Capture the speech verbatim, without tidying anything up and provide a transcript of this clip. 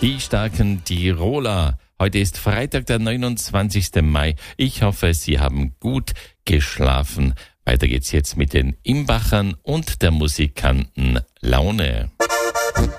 Die starken Tiroler. Heute ist Freitag, der neunundzwanzigsten Mai. Ich hoffe, Sie haben gut geschlafen. Weiter geht's jetzt mit den Imbachern und der Musikanten Laune.